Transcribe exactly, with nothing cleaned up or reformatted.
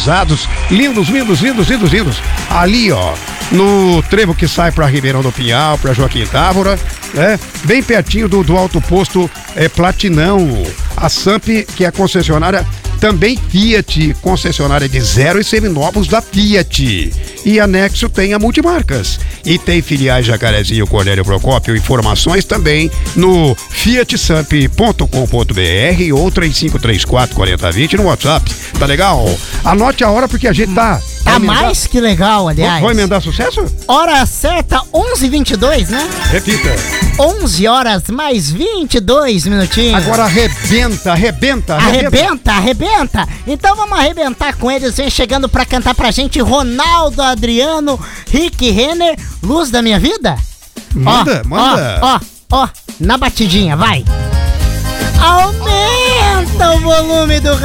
climatizados, lindos, lindos, lindos, lindos, lindos. Ali, ó, no trevo que sai para Ribeirão do Pinhal, para Joaquim Távora, né? Bem pertinho do, do alto posto é, Platinão. A Samp, que é a concessionária também Fiat, concessionária de zero e seminovos da Fiat. E anexo tem a Multimarcas. E tem filiais Jacarezinho, Cornélio Procópio. Informações também no fiat samp ponto com ponto b r ou três cinco três quatro, quatro zero dois zero no WhatsApp. Tá legal? Anote a hora porque a gente tá... Tá mais que legal, aliás. Vou emendar sucesso? Hora certa, onze e vinte e dois, né? Repita. onze horas mais vinte e dois minutinhos. Agora arrebenta, arrebenta, arrebenta. Arrebenta, arrebenta. Então vamos arrebentar com eles. Vem chegando pra cantar pra gente Ronaldo Adriano, Rick Renner, Luz da Minha Vida. Manda, ó, manda. Ó, ó, ó, na batidinha, vai. Aumenta o volume do